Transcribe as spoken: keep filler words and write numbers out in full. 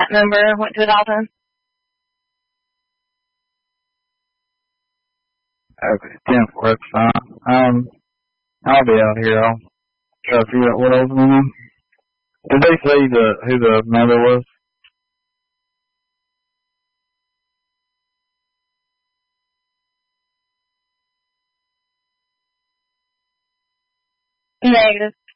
that member went to Dalton. Okay, ten four, that's fine. Um, I'll be out here. I'll try to figure out what else going on. Did they say the, who the mother was? Negative.